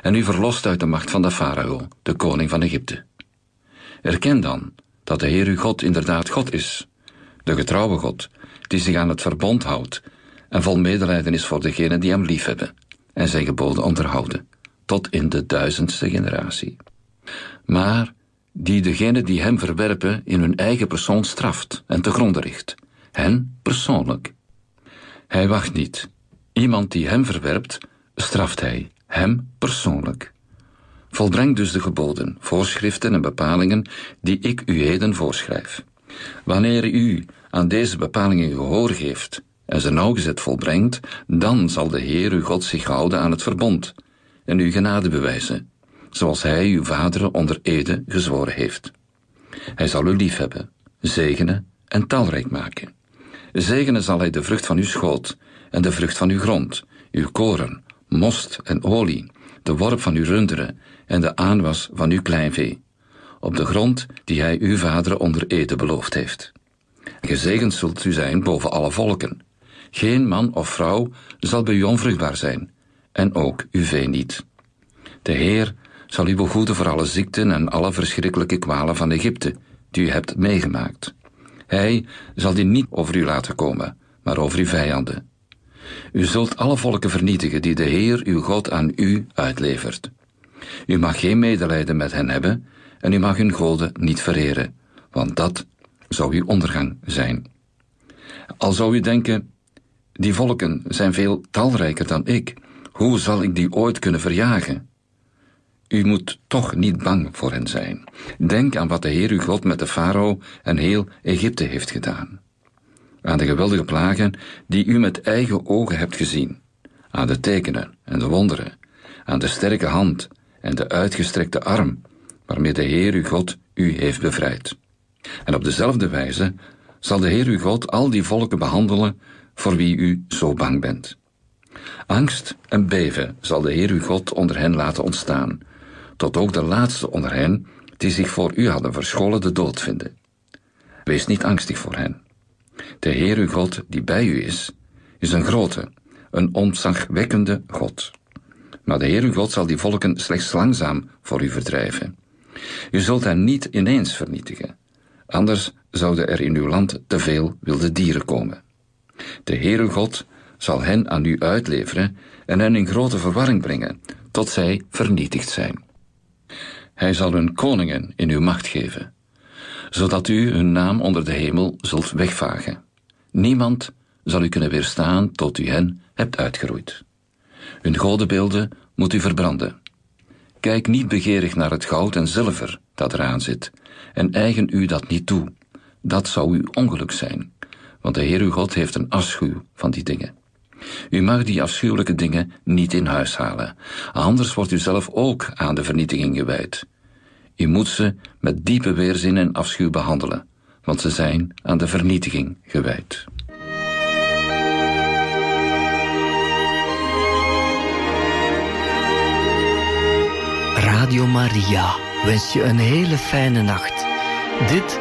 en u verlost uit de macht van de farao, de koning van Egypte. Erken dan dat de Heer uw God inderdaad God is, de getrouwe God, die zich aan het verbond houdt en vol medelijden is voor degenen die hem liefhebben en zijn geboden onderhouden, tot in de 1000ste generatie. Maar die degenen die hem verwerpen in hun eigen persoon straft en te gronde richt, hen persoonlijk. Hij wacht niet. Iemand die hem verwerpt, straft hij, hem persoonlijk. Volbreng dus de geboden, voorschriften en bepalingen die ik u heden voorschrijf. Wanneer u aan deze bepalingen gehoor geeft en ze nauwgezet volbrengt, dan zal de Heer uw God zich houden aan het verbond en u genade bewijzen, zoals hij uw vaderen onder ede gezworen heeft. Hij zal u liefhebben, zegenen en talrijk maken. Zegenen zal hij de vrucht van uw schoot en de vrucht van uw grond, uw koren, most en olie, de worp van uw runderen en de aanwas van uw kleinvee, op de grond die hij uw vaderen onder ede beloofd heeft. Gezegend zult u zijn boven alle volken. Geen man of vrouw zal bij u onvruchtbaar zijn, en ook uw vee niet. De Heer zal u behoeden voor alle ziekten en alle verschrikkelijke kwalen van Egypte, die u hebt meegemaakt. Hij zal die niet over u laten komen, maar over uw vijanden. U zult alle volken vernietigen die de Heer uw God aan u uitlevert. U mag geen medelijden met hen hebben en u mag hun goden niet vereren, want dat zou uw ondergang zijn. Al zou u denken, die volken zijn veel talrijker dan ik, hoe zal ik die ooit kunnen verjagen? U moet toch niet bang voor hen zijn. Denk aan wat de Heer uw God met de farao en heel Egypte heeft gedaan. Aan de geweldige plagen die u met eigen ogen hebt gezien. Aan de tekenen en de wonderen. Aan de sterke hand en de uitgestrekte arm waarmee de Heer uw God u heeft bevrijd. En op dezelfde wijze zal de Heer uw God al die volken behandelen voor wie u zo bang bent. Angst en beven zal de Heer uw God onder hen laten ontstaan, tot ook de laatste onder hen, die zich voor u hadden verscholen, de dood vinden. Wees niet angstig voor hen. De Heer uw God, die bij u is een grote, een ontzagwekkende God. Maar de Heer uw God zal die volken slechts langzaam voor u verdrijven. U zult hen niet ineens vernietigen, anders zouden er in uw land te veel wilde dieren komen. De Heer uw God zal hen aan u uitleveren en hen in grote verwarring brengen, tot zij vernietigd zijn. Hij zal hun koningen in uw macht geven, zodat u hun naam onder de hemel zult wegvagen. Niemand zal u kunnen weerstaan tot u hen hebt uitgeroeid. Hun godenbeelden moet u verbranden. Kijk niet begeerig naar het goud en zilver dat eraan zit, en eigen u dat niet toe. Dat zou uw ongeluk zijn, want de Heer uw God heeft een afschuw van die dingen. U mag die afschuwelijke dingen niet in huis halen, anders wordt u zelf ook aan de vernietiging gewijd. U moet ze met diepe weerzin en afschuw behandelen, want ze zijn aan de vernietiging gewijd. Radio Maria wens je een hele fijne nacht. Dit